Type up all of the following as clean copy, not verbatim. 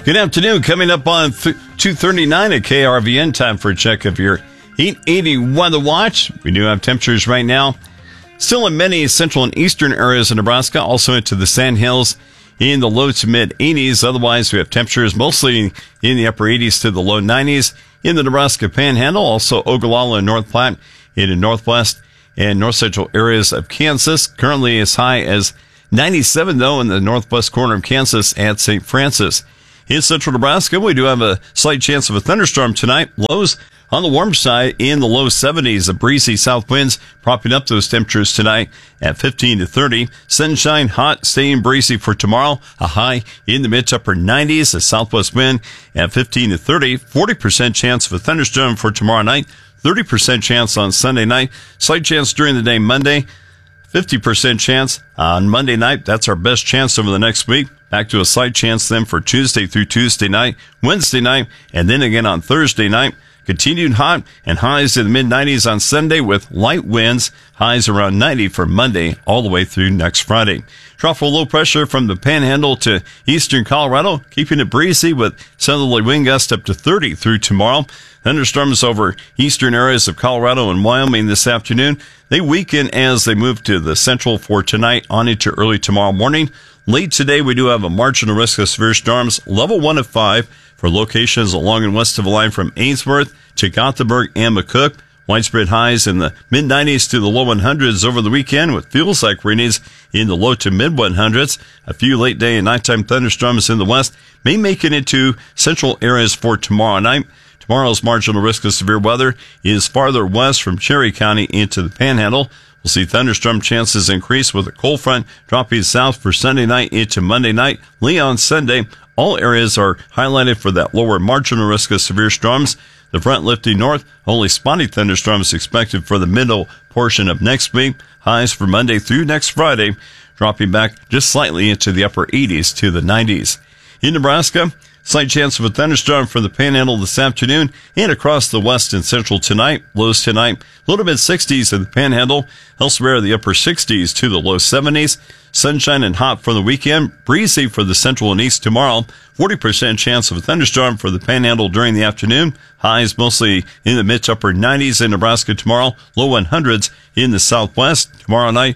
Good afternoon. Coming up on 2:39 at KRVN, time for a check of your Heat 80 weather watch. We do have temperatures right now still in many central and eastern areas of Nebraska, also into the Sandhills in the low to mid 80s. Otherwise, we have temperatures mostly in the upper 80s to the low 90s in the Nebraska Panhandle, also Ogallala and North Platte in the northwest and north central areas of Kansas. Currently as high as 97, though, in the northwest corner of Kansas at St. Francis. In central Nebraska, we do have a slight chance of a thunderstorm tonight. Lows on the warm side in the low 70s. The breezy south winds propping up those temperatures tonight at 15 to 30. Sunshine, hot, staying breezy for tomorrow. A high in the mid to upper 90s. A southwest wind at 15 to 30. 40% chance of a thunderstorm for tomorrow night. 30% chance on Sunday night. Slight chance during the day Monday. 50% chance on Monday night. That's our best chance over the next week. Back to a slight chance then for Tuesday through Tuesday night, Wednesday night, and then again on Thursday night. Continued hot and highs in the mid-90s on Sunday with light winds. Highs around 90 for Monday all the way through next Friday. Tropical low pressure from the Panhandle to eastern Colorado, keeping it breezy with southerly wind gusts up to 30 through tomorrow. Thunderstorms over eastern areas of Colorado and Wyoming this afternoon. They weaken as they move to the central for tonight on into early tomorrow morning. Late today, we do have a marginal risk of severe storms, level 1 of 5 for locations along and west of the line from Ainsworth to Gothenburg and McCook. Widespread highs in the mid-90s to the low 100s over the weekend with feels like readings in the low to mid-100s. A few late day and nighttime thunderstorms in the west may make it into central areas for tomorrow night. Tomorrow's marginal risk of severe weather is farther west from Cherry County into the Panhandle. We'll see thunderstorm chances increase with a cold front dropping south for Sunday night into Monday night. Leon Sunday, all areas are highlighted for that lower marginal risk of severe storms. The front lifting north, only spotty thunderstorms expected for the middle portion of next week. Highs for Monday through next Friday, dropping back just slightly into the upper 80s to the 90s. In Nebraska, slight chance of a thunderstorm for the Panhandle this afternoon and across the west and central tonight. Lows tonight, a little bit 60s in the Panhandle. Elsewhere, the upper 60s to the low 70s. Sunshine and hot for the weekend. Breezy for the central and east tomorrow. 40% chance of a thunderstorm for the Panhandle during the afternoon. Highs mostly in the mid to upper 90s in Nebraska tomorrow. Low 100s in the southwest. Tomorrow night,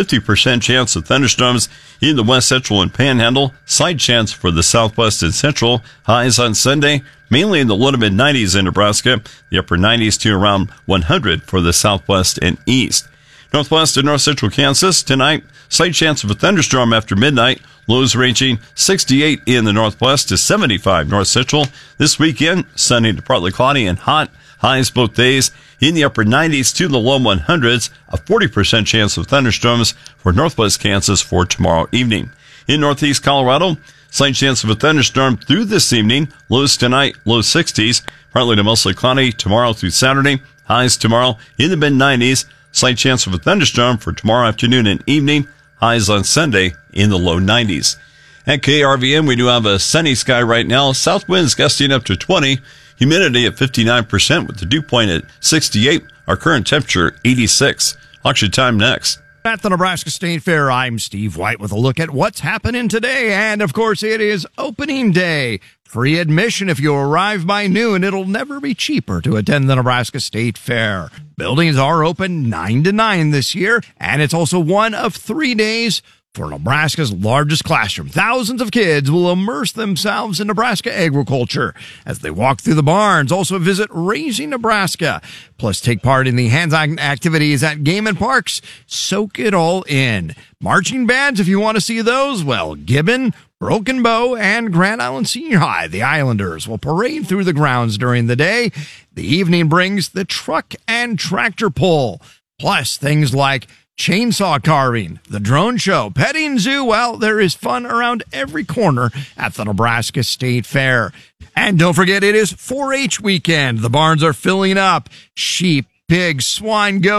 50% chance of thunderstorms in the west central and Panhandle. Slight chance for the southwest and central. Highs on Sunday, mainly in the low to mid 90s in Nebraska. The upper 90s to around 100 for the southwest and east. Northwest and north central Kansas tonight. Slight chance of a thunderstorm after midnight. Lows ranging 68 in the northwest to 75 north central. This weekend, sunny to partly cloudy and hot. Highs both days in the upper 90s to the low 100s. A 40% chance of thunderstorms for northwest Kansas for tomorrow evening. In northeast Colorado, slight chance of a thunderstorm through this evening. Lows tonight, low 60s. Partly to mostly cloudy tomorrow through Saturday. Highs tomorrow in the mid 90s. Slight chance of a thunderstorm for tomorrow afternoon and evening. Highs on Sunday in the low 90s. At KRVN, we do have a sunny sky right now. South winds gusting up to 20. Humidity at 59% with the dew point at 68. Our current temperature, 86. Auction time next. At the Nebraska State Fair, I'm Steve White with a look at what's happening today. And, of course, it is opening day. Free admission if you arrive by noon. It'll never be cheaper to attend the Nebraska State Fair. Buildings are open 9 to 9 this year, and it's also one of 3 days for Nebraska's largest classroom. Thousands of kids will immerse themselves in Nebraska agriculture as they walk through the barns. Also visit Raising Nebraska. Plus take part in the hands-on activities at Game and Parks. Soak it all in. Marching bands, if you want to see those, well, Gibbon, Broken Bow, and Grand Island Senior High, the Islanders, will parade through the grounds during the day. The evening brings the truck and tractor pull. Plus things like chainsaw carving, the drone show, petting zoo. Well, there is fun around every corner at the Nebraska State Fair. And don't forget, it is 4-H weekend. The barns are filling up. Sheep, pigs, swine, goats,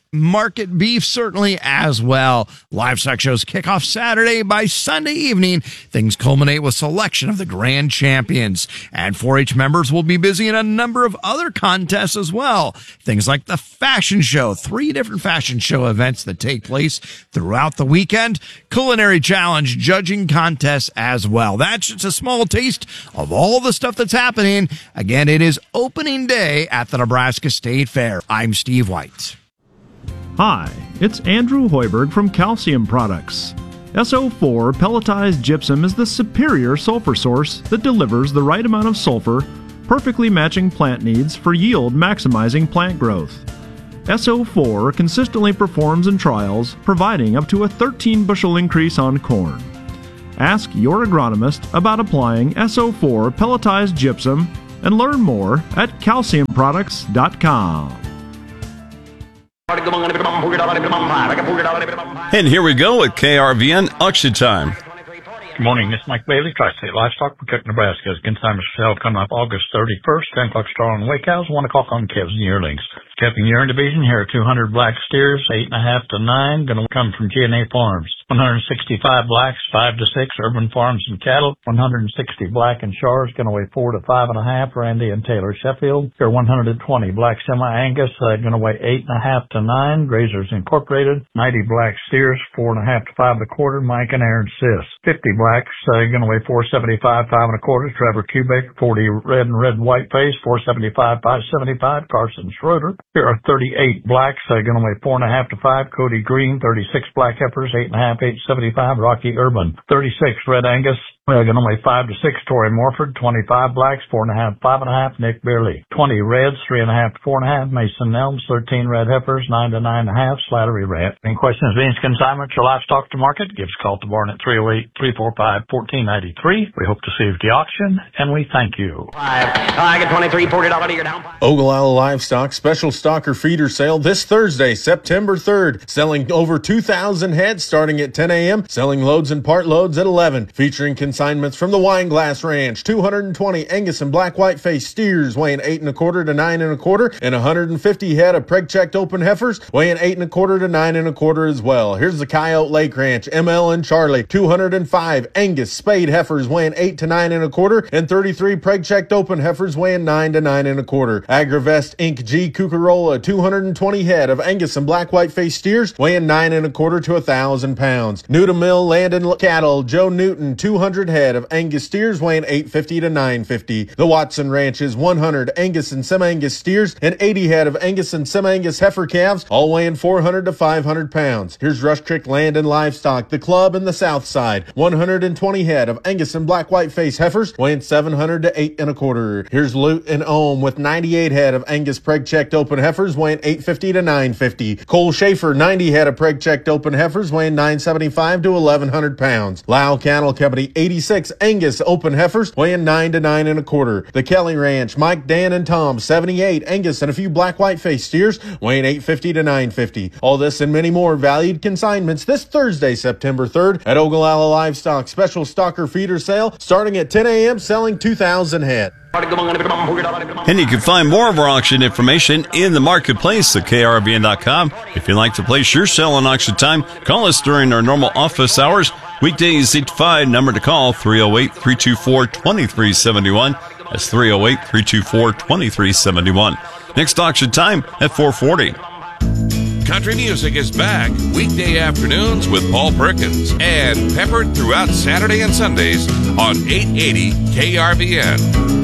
market beef certainly as well. Livestock shows kick off Saturday. By Sunday evening, things culminate with selection of the grand champions. And 4-H members will be busy in a number of other contests as well. Things like the fashion show, 3 different fashion show events that take place throughout the weekend, culinary challenge, judging contests as well. That's just a small taste of all the stuff that's happening. Again, it is opening day at the Nebraska State Fair. I'm Steve White. Hi, it's Andrew Hoiberg from Calcium Products. SO4 pelletized gypsum is the superior sulfur source that delivers the right amount of sulfur, perfectly matching plant needs for yield maximizing plant growth. SO4 consistently performs in trials, providing up to a 13 bushel increase on corn. Ask your agronomist about applying SO4 pelletized gypsum and learn more at calciumproducts.com. And here we go at KRVN Auction Time. Good morning, this is Mike Bailey, Tri-State Livestock, Pacook, Nebraska. Consignment sale coming up August 31st, 10 o'clock star on Wake Cows, 1 o'clock on calves and yearlings. Capping yearling division, here are 200 black steers, 8.5 to 9, going to come from G&A Farms. 165 blacks, 5 to 6, Urban Farms and Cattle. 160 black and Shars, going to weigh 4 to 5.5, Randy and Taylor Sheffield. Here are 120 black semi-Angus, going to weigh 8.5 to 9, Grazers Incorporated. 90 black steers, 4.5 to 5.25, Mike and Aaron Sis. 50 blacks, going to weigh 475, 5.25, Trevor Kubik. 40 red and red white face, 475, 575, Carson Schroeder. Here are 38 blacks, going to weigh 4.5 to 5, Cody Green. 36 black heifers, 8.5, 875, Rocky Urban. 36 red Angus, going to weigh 5 to 6, Torrey Morford. 25 blacks, 4.5, 5.5, Nick Beerley. 20 reds, 3.5 to 4.5, Mason Elms. 13 red heifers, 9 to 9.5, Slattery Rat. Any questions, beans, consignments, or livestock to market? Give us a call to Barn at 308-345-1493. We hope to see you at the auction, and we thank you. I get 23, $40 you're down. Ogallala Livestock special stocker feeder sale this Thursday, September 3rd. Selling over 2,000 head starting at 10 a.m. Selling loads and part loads at 11. Featuring consignments from the Wineglass Ranch. 220 Angus and black white face steers weighing 8.25 to 9.25, and 150 head of preg-checked open heifers weighing 8.25 to 9.25 as well. Here's the Coyote Lake Ranch, ML and Charlie. 205 Angus spade heifers weighing 8 to 9.25, and 33 preg-checked open heifers weighing 9 to 9.25. Agravest Inc. G. Cucarola, 220 head of Angus and black white face steers weighing 9.25 to 1,000 pounds. Newton Mill Land and Cattle, Joe Newton, 200 head of Angus steers weighing 850 to 950. The Watson Ranch's 100 Angus and semi-Angus steers and 80 head of Angus and semi-Angus heifer calves, all weighing 400 to 500 pounds. Here's Rush Creek Land and Livestock, the club in the south side, 120 head of Angus and black white face heifers weighing 700 to 8.25. Here's Lute and Ohm with 98 head of Angus preg-checked open heifers weighing 850 to 950. Cole Schaefer, 90 head of preg-checked open heifers weighing 975 to 1,100 pounds. Lyle Cattle Company, 86 Angus open heifers weighing 9 to 9.25. The Kelly Ranch, Mike, Dan, and Tom, 78 Angus and a few black white face steers weighing 850 to 950. All this and many more valued consignments this Thursday, September 3rd at Ogallala Livestock special stocker feeder sale starting at 10 a.m. selling 2,000 head. And you can find more of our auction information in the marketplace at krvn.com. If you'd like to place your sale on auction time, call us during our normal office hours. Weekdays 8 to 5, number to call 308-324-2371. That's 308-324-2371. Next auction time at 4:40. Country music is back weekday afternoons with Paul Perkins and peppered throughout Saturday and Sundays on 880 KRVN.